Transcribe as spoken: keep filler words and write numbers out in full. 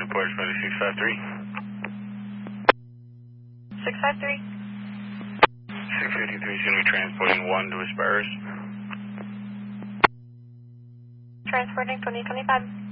Transport six five three. six five three. six fifty-three is going to be transporting one to Aspirus. Transporting twenty twenty-five.